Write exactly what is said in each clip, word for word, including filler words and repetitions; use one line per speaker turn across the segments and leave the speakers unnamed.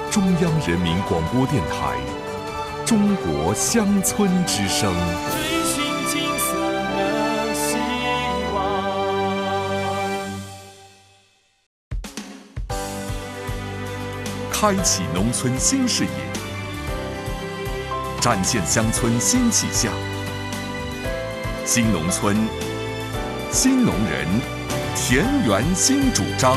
中央人民广播电台中国乡村之声。
追寻金色的希望，
开启农村新视野，展现乡村新气象。新农村，新农人，田园新主张。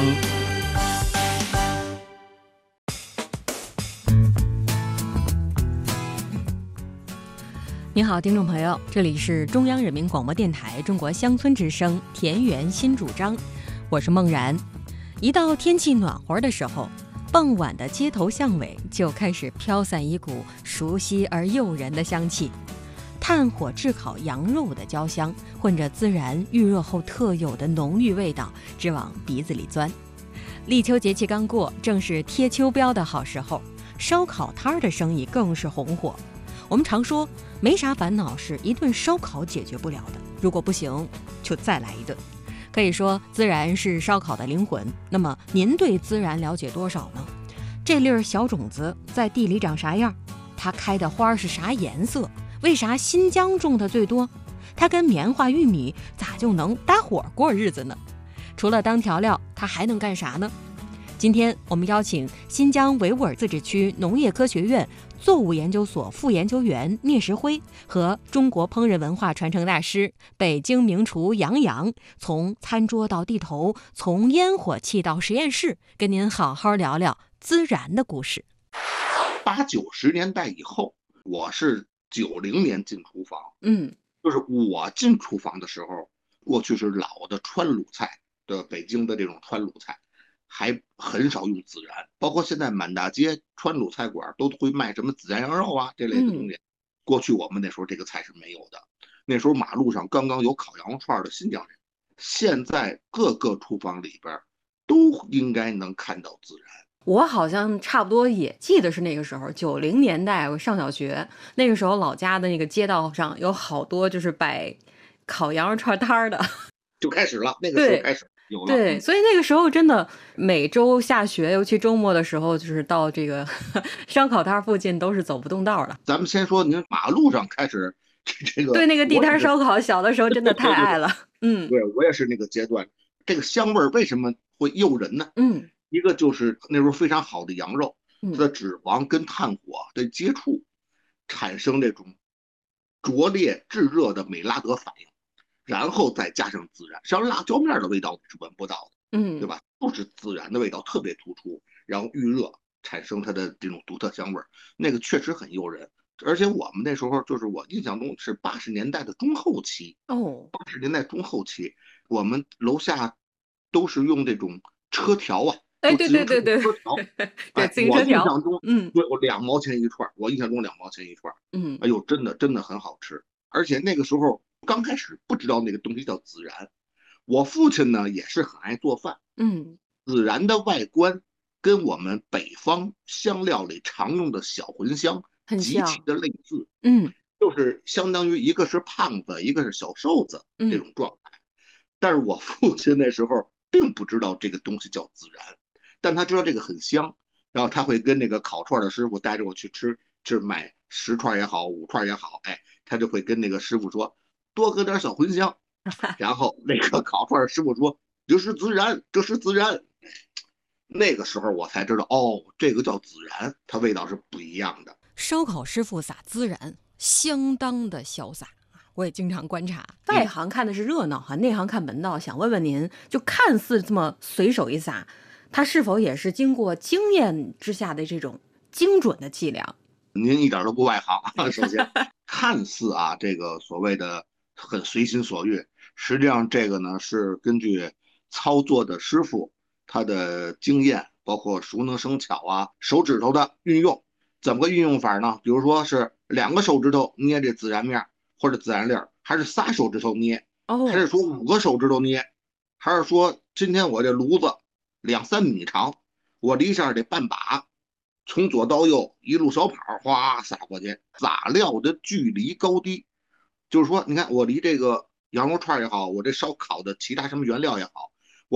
您好，听众朋友，这里是中央人民广播电台中国乡村之声田园新主张，我是梦然。一到天气暖和的时候，傍晚的街头巷尾就开始飘散一股熟悉而诱人的香气，炭火炙烤羊肉的焦香，混着孜然预热后特有的浓郁味道，直往鼻子里钻。立秋节气刚过，正是贴秋膘的好时候，烧烤摊的生意更是红火。我们常说，没啥烦恼是一顿烧烤解决不了的，如果不行，就再来一顿。可以说，孜然是烧烤的灵魂。那么，您对孜然了解多少呢？这粒儿小种子在地里长啥样？它开的花是啥颜色？为啥新疆种的最多？它跟棉花、玉米咋就能搭伙过日子呢？除了当调料，它还能干啥呢？今天我们邀请新疆维吾尔自治区农业科学院作物研究所副研究员聂石辉和中国烹饪文化传承大师、北京名厨杨洋，从餐桌到地头，从烟火气到实验室，跟您好好聊聊孜然的故事。
八九十年代以后，我是九零年进厨房，
嗯，
就是我进厨房的时候，过去是老的川鲁菜的北京的这种川鲁菜。还很少用孜然，包括现在满大街川鲁菜馆都会卖什么孜然羊肉啊这类的东西。嗯、过去我们那时候这个菜是没有的，那时候马路上刚刚有烤羊肉串的新疆人，现在各个厨房里边都应该能看到孜然。
我好像差不多也记得是那个时候，九零年代我上小学，那个时候老家的那个街道上有好多就是摆烤羊肉串摊的，
就开始了，那个时候开始。
对，所以那个时候真的每周下学，尤其周末的时候，就是到这个烧烤摊附近都是走不动道了。
咱们先说，您马路上开始这个
对那个地摊烧烤，小的时候真的太爱了。嗯，
对我也是那个阶段。这个香味为什么会诱人呢？
嗯，
一个就是那时候非常好的羊肉，它的脂肪跟炭火的接触，产生这种灼烈炙热的美拉德反应。然后再加上孜然，像辣椒面的味道是闻不到的，
嗯，
对吧？就是孜然的味道特别突出，然后预热产生它的这种独特香味，那个确实很诱人。而且我们那时候就是我印象中是八十年代的中后期
哦，
八十年代中后期，我们楼下都是用这种车条啊，
哎，对对对对，
车条，
对自行车条，
我印象中，
嗯，
对，我两毛钱一串，我印象中两毛钱一串，
嗯，
哎呦，真的真的很好吃，而且那个时候。刚开始不知道那个东西叫孜然，我父亲呢也是很爱做饭，
嗯，
孜然的外观跟我们北方香料里常用的小茴香极其的类似，
嗯，
就是相当于一个是胖子，一个是小瘦子这种状态。嗯、但是我父亲那时候并不知道这个东西叫孜然，但他知道这个很香，然后他会跟那个烤串的师傅带着我去吃，去买十串也好，五串也好，哎，他就会跟那个师傅说。多搁点小茴香，然后那个烤串师傅说：“这是孜然，这是孜然。”那个时候我才知道，哦，这个叫孜然，它味道是不一样的。
烧烤师傅撒孜然，相当的潇洒。我也经常观察，外行看的是热闹哈，内行看门道。想问问您，就看似这么随手一撒，它是否也是经过经验之下的这种精准的伎俩？
您一点都不外行啊！首先，看似啊，这个所谓的。很随心所欲，实际上这个呢是根据操作的师傅他的经验，包括熟能生巧啊，手指头的运用，怎么个运用法呢？比如说是两个手指头捏这孜然面或者孜然粒儿，还是仨手指头捏，还是说五个手指头捏，还是说今天我这炉子两三米长，我离下得半把，从左到右一路小跑哗撒过去，撒料的距离高低。就是说，你看我离这个羊肉串也好，我这烧烤的其他什么原料也好，